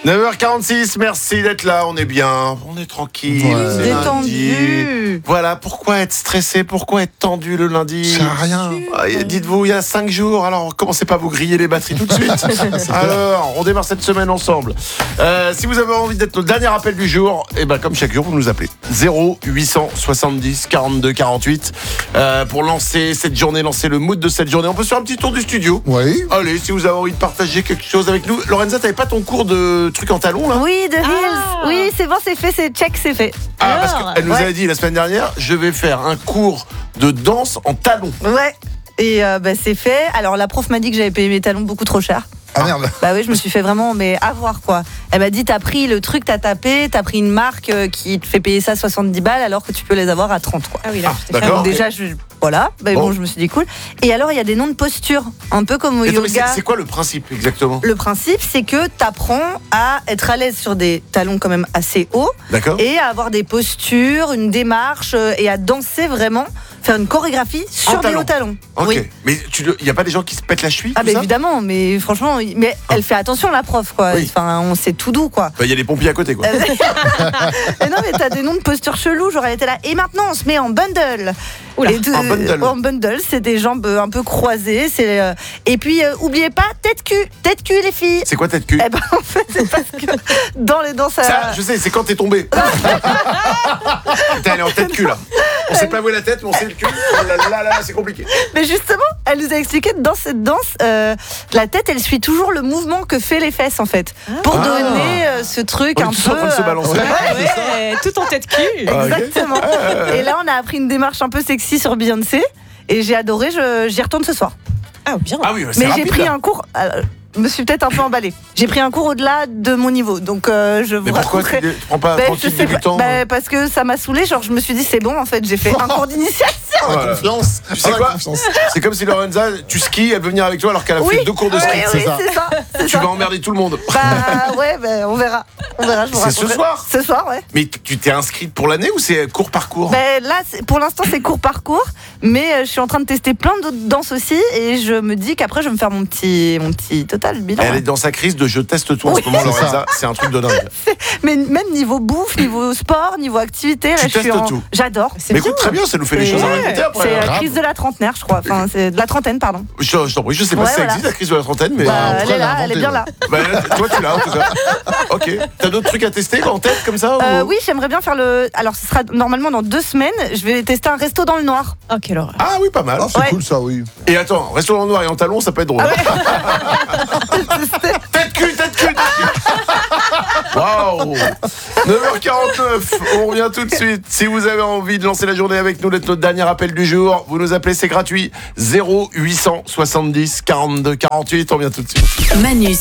9h46, merci d'être là, on est bien, on est tranquille, c'est détendu. lundi. Voilà, pourquoi être stressé, pourquoi être tendu le lundi? Ça n'a rien. Dites-vous, il y a 5 jours, alors commencez pas à vous griller les batteries tout de suite. Alors, on démarre cette semaine ensemble. Si vous avez envie d'être notre dernier appel du jour, et ben comme chaque jour, vous nous appelez 0870 42 48 pour lancer cette journée, lancer le mood de cette journée. On peut se faire un petit tour du studio. Oui. Allez, si vous avez envie de partager quelque chose avec nous. Lorenza, t'avais pas ton cours de trucs en talons là? Oui, de Hills. Oui, c'est bon, c'est fait, c'est check, c'est fait. Ah, parce qu'elle nous avait dit la semaine dernière, je vais faire un cours de danse en talons. Ouais. Et c'est fait. Alors la prof m'a dit que j'avais payé mes talons beaucoup trop cher. Ah merde. Bah oui, je me suis fait vraiment avoir quoi. Elle m'a dit t'as pris le truc, t'as pris une marque qui te fait payer ça 70 balles alors que tu peux les avoir à 30 quoi. Ah oui, là, d'accord. Donc déjà voilà, bon, je me suis dit cool. Et alors il y a des noms de postures, un peu comme au Attends, mais yoga. c'est quoi le principe exactement? Le principe c'est que t'apprends à être à l'aise sur des talons quand même assez hauts. D'accord. Et à avoir des postures, une démarche et à danser vraiment, faire une chorégraphie sur des hauts talons. Ok. Oui. Mais il y a pas des gens qui se pètent la cheville? Ah tout bah ça évidemment, mais franchement, elle fait attention la prof quoi. Oui. Enfin, on sait tout doux quoi. Bah, il y a les pompiers à côté quoi. Mais non, mais t'as des noms de postures chelous, genre elle était là. Et maintenant, on se met en bundle. Oula, en bundle. En bundle, c'est des jambes un peu croisées. Et puis, oubliez pas, tête cul les filles. C'est quoi tête cul? Eh ben, en fait, c'est parce que dans les danses Ça, je sais, c'est quand t'es tombé. Elle est en tête cul là. On sait pas où est la tête, mais on sait le cul. Oh là, c'est compliqué. Mais justement, elle nous a expliqué que dans cette danse, la tête, elle suit toujours le mouvement que fait les fesses en fait, pour donner ce truc On est un tous peu. en train de se balancer. Ouais, tout en tête cul. Exactement. Et là, on a appris une démarche un peu sexy sur Beyoncé, et j'ai adoré. J'y retourne ce soir. Ah bien. Ah oui, c'est Mais rapide, j'ai pris là. un cours. Je me suis peut-être un peu emballée. J'ai pris un cours au-delà de mon niveau, donc je vous Mais pourquoi raconterai. tu prends pas Ben, tranquille je sais pas. débutant? Ben, parce que ça m'a saoulée. Genre, je me suis dit c'est bon. En fait, j'ai fait un cours d'initiation. Voilà. Confiance. Tu sais quoi? C'est comme si Lorenza, tu skis, elle veut venir avec toi alors qu'elle a fait 2 cours de ski. Oui, c'est ça. c'est ça. C'est Tu ça. vas emmerder tout le monde. Bah ouais, on verra. Je vous C'est ce raconterai. soir? Ce soir, ouais. Mais tu t'es inscrite pour l'année ou c'est cours par cours? Ben là, pour l'instant, c'est cours par cours, mais je suis en train de tester plein d'autres danses aussi, et je me dis qu'après, je vais me faire mon petit total bilan. Elle est dans sa crise de je teste tout en ce moment, c'est Lorenza. C'est un truc de dingue. Mais même niveau bouffe, niveau sport, niveau activité, là, Tu je suis testes tout. J'adore. Mais écoute, très bien, ça nous fait les Et choses à ouais, répéter C'est après. la grave. crise de la trentenaire, je crois. Enfin, c'est de la trentaine, pardon. Je t'en prie, je sais pas Ouais, si ça voilà. existe la crise de la trentaine, mais. Bah, en tout elle cas, est là, elle a elle est inventé, bien ouais. là. Toi, tu l'as en tout cas. Ok. T'as d'autres trucs à tester en tête comme ça ou... Oui, j'aimerais bien faire le. Alors, ce sera normalement dans 2 semaines. Je vais tester un resto dans le noir. Oh quelle horreur. Ah oui, pas mal. Ah, c'est Ouais. cool ça, oui. Et attends, restaurant noir et en talons, ça peut être drôle. Tête cul. Waouh. 9h49, on revient tout de suite. Si vous avez envie de lancer la journée avec nous, d'être notre dernier appel du jour, vous nous appelez, c'est gratuit. 0870 42 48, on revient tout de suite. Manu